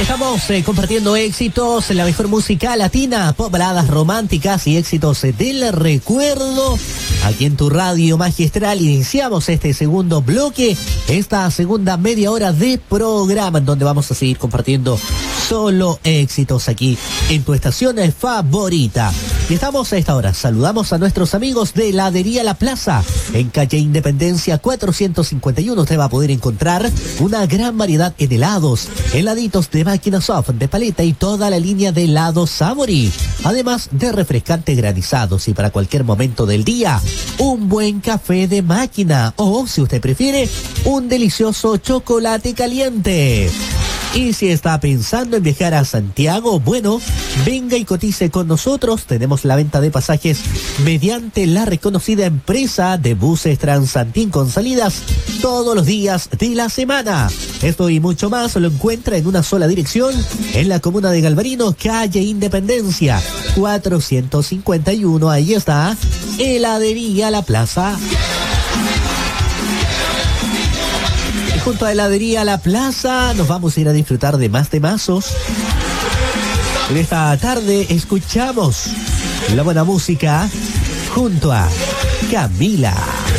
Estamos compartiendo éxitos, la mejor música latina, pop, baladas románticas y éxitos del recuerdo. Aquí en tu radio magistral iniciamos este segundo bloque, esta segunda media hora de programa en donde vamos a seguir compartiendo solo éxitos aquí en tu estación favorita. Y estamos a esta hora, saludamos a nuestros amigos de Heladería La Plaza. En calle Independencia 451 usted va a poder encontrar una gran variedad en helados, heladitos de máquina soft, de paleta y toda la línea de helados Sabori. Además de refrescantes granizados y para cualquier momento del día, un buen café de máquina o, si usted prefiere, un delicioso chocolate caliente. Y si está pensando en viajar a Santiago, bueno, venga y cotice con nosotros. Tenemos la venta de pasajes mediante la reconocida empresa de buses Transantín con salidas todos los días de la semana. Esto y mucho más lo encuentra en una sola dirección en la comuna de Galvarino, calle Independencia 451. Ahí está, Heladería La Plaza. Junto a Heladería La Plaza nos vamos a ir a disfrutar de más temazos. En esta tarde escuchamos la buena música junto a Camila.